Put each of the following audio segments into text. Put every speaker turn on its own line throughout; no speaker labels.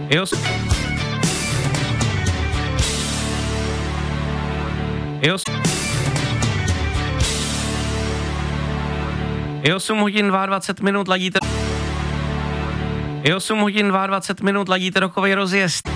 Je 8 hodin 22 minut, ladíte. Je 8 hodin 22 minut, ladíte rokovej rozjezd.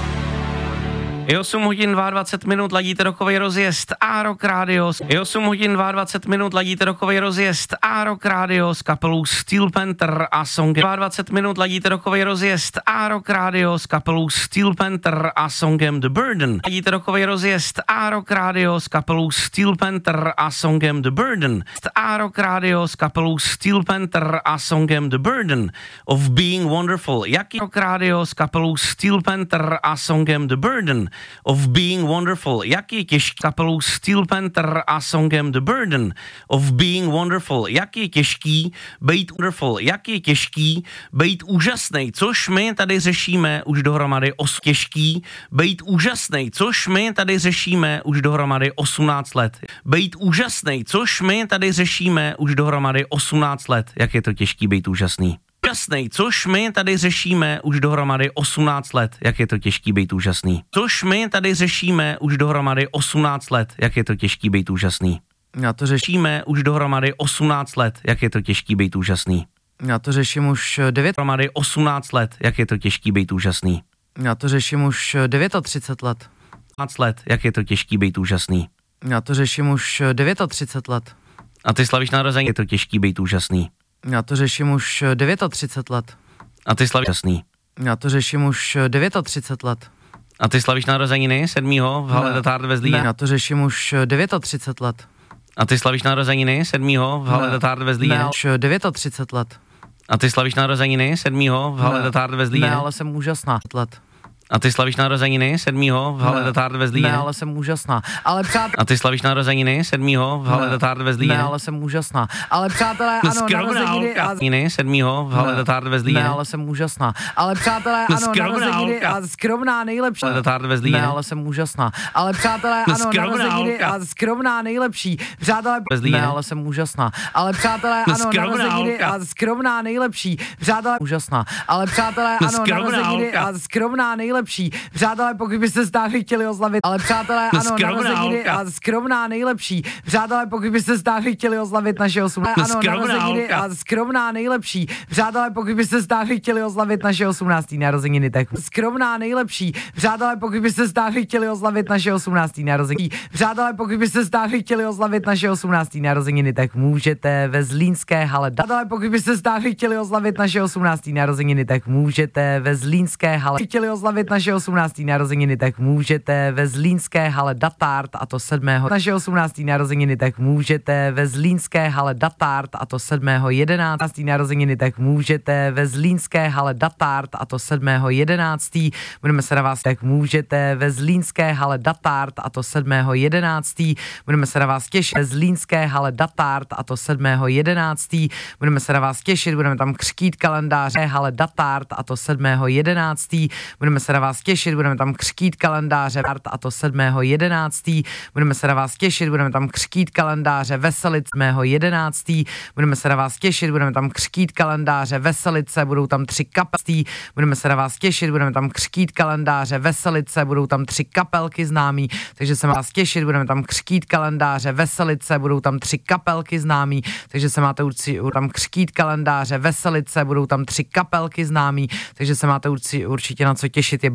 Je 8 hodin 22 minut, ladíte rokovej rozjezd a Rock Radio. Je 8 hodin 22 minut, ladíte rokovej rozjezd a Rock Radio s kapelou Steel Panther a songem 22 minut, ladíte rokovej rozjezd a Rock Radio s kapelou Steel Panther a songem The Burden. Ladíte rokovej rozjezd a Rock Radio s kapelou Steel Panther a songem The Burden. A Rock Radio s kapelou Steel Panther a songem The Burden of Being Wonderful. Jaký Rock Radio s kapelou Steel Panther a songem The Burden of Being Wonderful. Jak je těžký kapelou Steel Panther a songem The Burden of Being Wonderful. Jak je těžký být wonderful. Jak je těžký být úžasnej, což my tady řešíme už dohromady těžký být úžasnej, což my tady řešíme už dohromady 18 let. Být úžasnej, což my tady řešíme už dohromady 18 let. Jak je to těžký být úžasný. Úžasnej, což my tady řešíme už dohromady 18 let, jak je to těžký být úžasný. Což my tady řešíme už dohromady 18 let, jak je to těžký být úžasný.
Já to řešíme
už dohromady 18 let, jak je to těžký být úžasný.
Já to řeším už 9
dohromady 18 let, jak je to těžký být úžasný.
Já to řeším už 39 let.
15 let, jak je to těžký být úžasný.
Já to řeším už 39 let.
A ty slavíš narozeniny, je to těžký být úžasný.
Já to řeším už 39 let.
A ty slavíš úžasný.
Já to řeším už 39 let.
A ty slavíš narozeniny 7. v hale Datard ve Zlíně.
Já to řeším už 39 let.
A ty slavíš narozeniny 7. v hale Datard ve Zlíně.
Už 39 let.
A ty slavíš narozeniny 7. v hale Datard ve Zlíně.
Ne, ale jsem úžasná. Let.
A ty slavíš narozeniny 7. v hale Datard ve Zlíně.
Ne, ale jsem úžasná. Ale přátelé...
A ty slavíš narozeniny 7. v hale Datard ve Zlíně.
Ne, ale jsem úžasná. Ale přátelé, ano, narozeniny...
7. v hale Datard ve Zlíně.
Ne, ale jsem úžasná. Ale přátelé, ano, narozeniny a skromná nejlepší.
Datard ve Zlíně.
Ne, ale jsem úžasná. Ale přátelé, ano, narozeniny a skromná nejlepší. Přátelé, ne, ale jsem úžasná. Ale přátelé, ano, narozeniny a skromná nejlepší. Přátelé, úžasná. Ale přátelé, ano, narozeniny a skromná nejlepší. Přátelé, pokud byste stále chtěli oslavit, ale přátelé, ano, narozeniny a skromná nejlepší. Přátelé, pokud byste stále chtěli oslavit naše 18. Ano, narozeniny a skromná nejlepší. Přátelé, pokud byste stále chtěli oslavit naše 18. narozeniny, tak skromná nejlepší. Přátelé, pokud byste stále chtěli oslavit naše 18. narozeniny. Přátelé, pokud byste stále chtěli oslavit naše 18. narozeniny, tak můžete ve Zlínské hale. Přátelé, pokud byste stále chtěli oslavit naše 18. narozeniny, tak můžete ve Zlínské hale. Chtěli oslavit naše 18. narozeniny, tak můžete ve Zlínské hale Datard, a to 7. naše 18. narozeniny, tak můžete ve Zlínské hale Datard, a to 7. 11. narozeniny, tak můžete ve Zlínské hale Datard, a to 7. 11. Budeme se na vás, tak můžete ve Zlínské hale Datard, a to 7. 11. Budeme se na vás těšit ve Zlínské hale Datard, a to 7. 11. Budeme se na vás těšit, budeme tam křtít kalendáře hale Datard, a to 7. 11. Budeme se na vás těšit, budeme tam křtít kalendáře, a to 7. 11. Budeme se na vás těšit, budeme tam křtít kalendáře Veselic 11. Budeme se na vás těšit, budeme tam křtít kalendáře Veselice, budou tam 3 kapelky. Budeme se na vás těšit, budeme tam křtít kalendáře Veselice, budou tam 3 kapelky známí, takže se vás těšit, budeme tam křtít kalendáře Veselice, budou tam 3 kapelky známí, takže se máte tam křtít kalendáře Veselice, budou tam 3 kapelky známí, takže se máte určitě na co těšit.